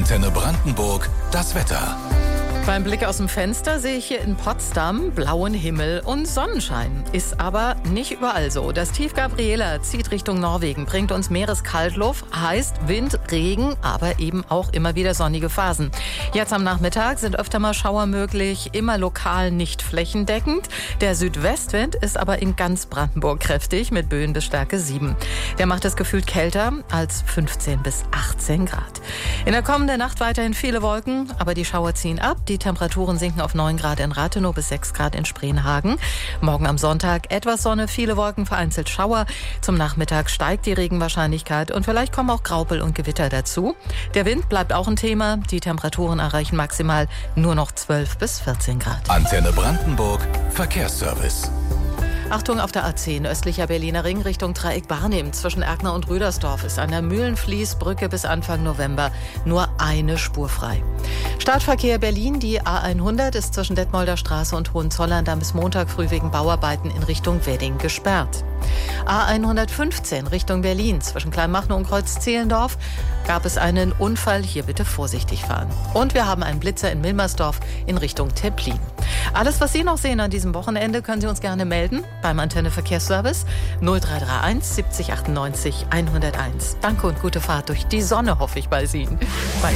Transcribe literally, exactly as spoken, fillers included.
Antenne Brandenburg, das Wetter. Beim Blick aus dem Fenster sehe ich hier in Potsdam blauen Himmel und Sonnenschein. Ist aber nicht überall so. Das Tief Gabriela zieht Richtung Norwegen, bringt uns Meereskaltluft, heißt Wind, Regen, aber eben auch immer wieder sonnige Phasen. Jetzt am Nachmittag sind öfter mal Schauer möglich, immer lokal nicht flächendeckend. Der Südwestwind ist aber in ganz Brandenburg kräftig mit Böen bis Stärke sieben. Der macht es gefühlt kälter als fünfzehn bis achtzehn Grad. In der kommenden Nacht weiterhin viele Wolken, aber die Schauer ziehen ab. Die Temperaturen sinken auf neun Grad in Rathenow bis sechs Grad in Spreenhagen. Morgen am Sonntag etwas Sonne, viele Wolken, vereinzelt Schauer. Zum Nachmittag steigt die Regenwahrscheinlichkeit und vielleicht kommen auch Graupel und Gewitter dazu. Der Wind bleibt auch ein Thema. Die Temperaturen erreichen maximal nur noch zwölf bis vierzehn Grad. Antenne Brandenburg, Verkehrsservice. Achtung, auf der A zehn, östlicher Berliner Ring Richtung Dreieck Barnim. Zwischen Erkner und Rüdersdorf ist an der Mühlenfließbrücke bis Anfang November nur eine Spur frei. Startverkehr Berlin, die A hundert ist zwischen Detmolder Straße und Hohenzollern dann bis Montag früh wegen Bauarbeiten in Richtung Wedding gesperrt. A hundertfünfzehn Richtung Berlin, zwischen Kleinmachnow und Kreuz-Zehlendorf gab es einen Unfall, hier bitte vorsichtig fahren. Und wir haben einen Blitzer in Milmersdorf in Richtung Tepplin. Alles, was Sie noch sehen an diesem Wochenende, können Sie uns gerne melden beim Antenne Verkehrsservice null drei drei eins siebzig achtundneunzig hunderteins. Danke und gute Fahrt durch die Sonne, hoffe ich bei Ihnen. Bei